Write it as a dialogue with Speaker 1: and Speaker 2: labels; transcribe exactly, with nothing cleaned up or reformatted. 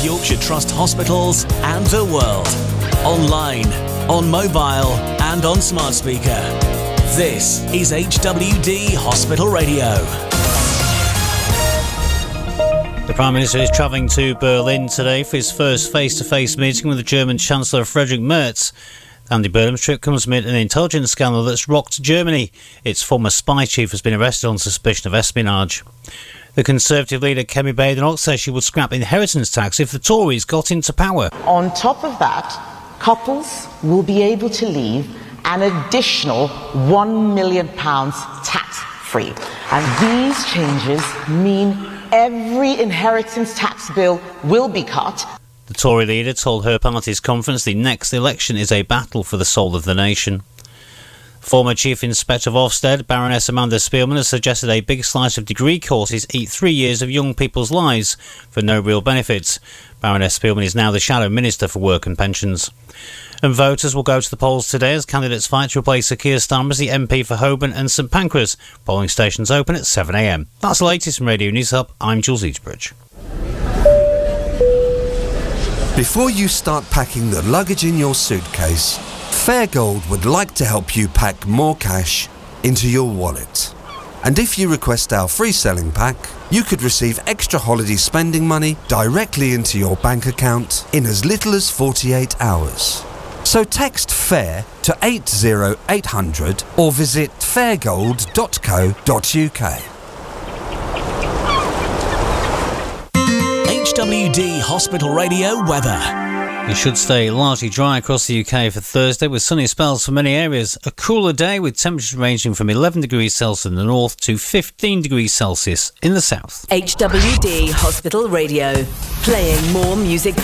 Speaker 1: Yorkshire Trust hospitals and the world. Online, on mobile and on smart speaker. This is H W D Hospital Radio.
Speaker 2: The Prime Minister is travelling to Berlin today for his first face-to-face meeting with the German Chancellor Friedrich Merz. Andy Burnham's trip comes amid an intelligence scandal that's rocked Germany. Its former spy chief has been arrested on suspicion of espionage. The Conservative leader Kemi Badenoch says she would scrap inheritance tax if the Tories got into power.
Speaker 3: On top of that, couples will be able to leave an additional one million pounds tax-free. And these changes mean every inheritance tax bill will be cut.
Speaker 2: The Tory leader told her party's conference the next election is a battle for the soul of the nation. Former Chief Inspector of Ofsted, Baroness Amanda Spielman, has suggested a big slice of degree courses eat three years of young people's lives for no real benefits. Baroness Spielman is now the Shadow Minister for Work and Pensions. And voters will go to the polls today as candidates fight to replace Sir Keir Starmer as the M P for Holborn and St Pancras. Polling stations open at seven a m. That's the latest from Radio News Hub. I'm Jules Eastbridge.
Speaker 4: Before you start packing the luggage in your suitcase, Fairgold would like to help you pack more cash into your wallet. And if you request our free selling pack, you could receive extra holiday spending money directly into your bank account in as little as forty-eight hours. So text FAIR to eight zero eight hundred or visit fairgold dot co dot uk.
Speaker 1: H W D Hospital Radio weather.
Speaker 2: It should stay largely dry across the U K for Thursday with sunny spells for many areas. A cooler day with temperatures ranging from eleven degrees Celsius in the north to fifteen degrees Celsius in the south.
Speaker 5: H W D Hospital Radio, playing more music.